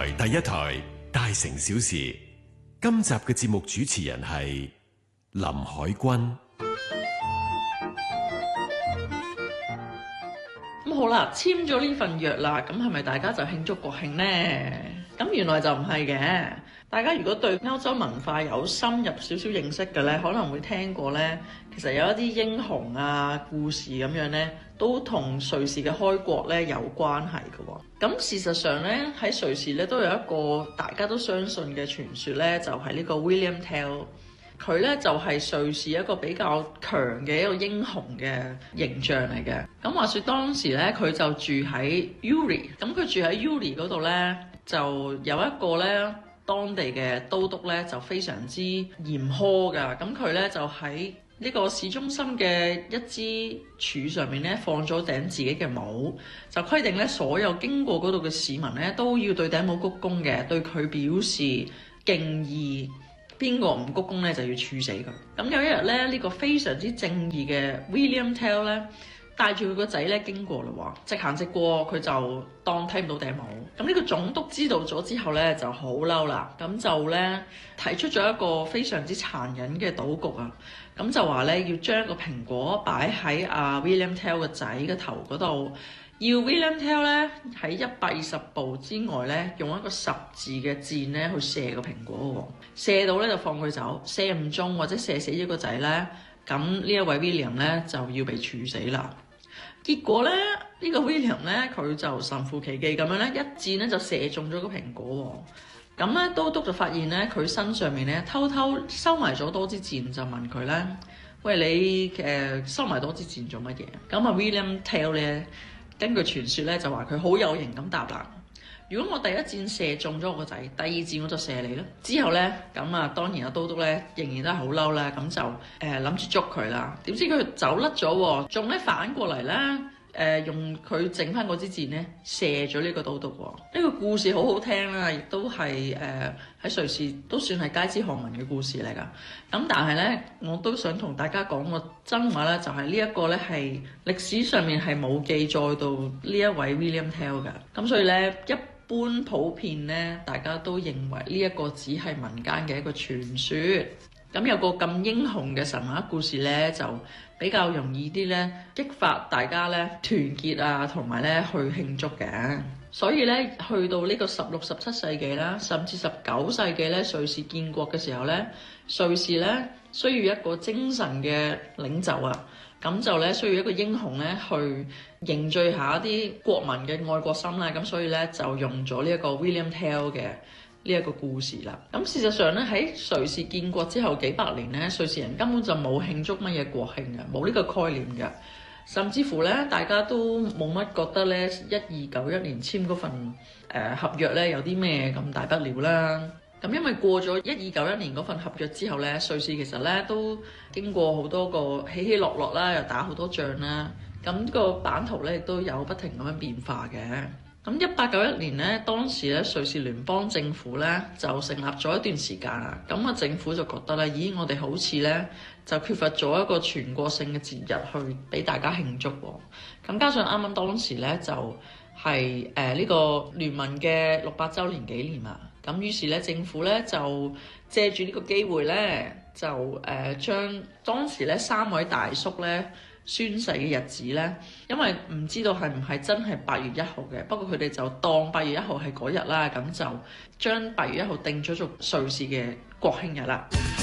台第一台大城小事，今集嘅節目主持人係林海軍。 咁好啦，簽咗呢份約啦，咁係咪大家就慶祝國慶呢？咁原來就唔係嘅。大家如果對歐洲文化有深入少少認識嘅呢，可能會聽過呢，其實有一啲英雄啊、故事咁樣呢，都同瑞士嘅開國呢有關係嘅喎。咁事實上呢，喺瑞士呢都有一個大家都相信嘅傳說呢，就係呢個 William Tell。佢咧就係瑞士一個比較強嘅一個英雄嘅形象嚟嘅。咁話說當時咧，佢就住喺 Uri。咁佢住喺 Uri 嗰度咧，就有一個咧當地嘅都督咧，就非常之嚴苛㗎。咁佢咧就喺呢個市中心嘅一支柱上面咧，放咗頂自己嘅帽，就規定咧所有經過嗰度嘅市民咧，都要對頂帽鞠躬嘅，對佢表示敬意。邊個唔鞠躬咧就要處死佢。咁有一日咧，呢個非常之正義嘅 William Tell 咧，帶住佢個仔咧經過啦喎，直行直過，佢就當睇唔到頂帽。咁呢個總督知道咗之後咧，就好嬲啦，咁就咧提出咗一個非常之殘忍嘅賭局啊。咁就話咧要將個蘋果擺喺阿 William Tell 個仔嘅頭嗰度。要 William Tell 咧喺120步之外咧，用一個十字嘅箭咧去射個蘋果喎，射到咧就放佢走，射唔中或者射死咗個仔咧，咁呢一位 William 咧就要被處死啦。結果咧呢個 William 咧佢就神乎其技咁樣咧，一箭咧就射中咗個蘋果喎。咁咧都督就發現咧佢身上面咧偷偷收埋咗多支箭，就問佢咧：喂，你收埋多支箭做乜嘢？咁啊 William Tell 咧。根據傳說咧，就話佢好有型咁答啦。如果我第一箭射中咗我個仔，第二箭我就射你啦。之後咧，咁啊當然阿都督咧仍然都係好嬲啦，咁就諗住捉佢啦。點知佢走甩咗喎，仲咧反過嚟啦。用佢整翻嗰支箭咧射咗呢個都督喎。呢個故事好好聽啦，亦都係喺瑞士都算係街知巷聞嘅故事嚟㗎。咁但係咧，我都想同大家講個真話咧，就係呢一個咧係歷史上面係冇記載到呢一位 William Tell 㗎。咁所以咧，一般普遍咧，大家都認為呢一個只係民間嘅一個傳說。咁有個咁英雄嘅神話故事咧，就比較容易啲咧激發大家咧團結啊，同埋咧去慶祝嘅。所以咧去到呢個16、17世紀啦，甚至19世紀咧，瑞士建國嘅時候咧，瑞士咧需要一個精神嘅領袖啊，咁就咧需要一個英雄咧去凝聚下一啲國民嘅愛國心啦。咁所以咧就用咗呢一個 William Tell 嘅呢一個故事啦。咁事實上咧喺瑞士建國之後幾百年咧，瑞士人根本就冇慶祝乜嘢國慶嘅，冇呢個概念嘅。甚至乎咧，大家都冇乜覺得咧，1291年簽嗰份合約咧有啲咩咁大不了啦。咁因為過咗1291年嗰份合約之後咧，瑞士其實咧都經過好多個起起落落啦，又打好多仗啦。咁個版圖咧亦都有不停咁樣變化嘅。咁1891年咧，當時咧瑞士聯邦政府咧就成立咗一段時間啦。咁啊政府就覺得咧，咦，我哋好似咧就缺乏咗一個全國性嘅節日去俾大家慶祝喎。咁加上啱啱當時咧就係呢個聯盟嘅600週年紀念啊。咁於是咧政府咧就借住呢個機會咧就將當時咧3位大叔咧宣誓嘅日子呢，因為唔知道係唔係真係8月1號嘅，不過佢哋就當8月1號係嗰日啦，咁就將8月1號定咗做瑞士嘅國慶日啦。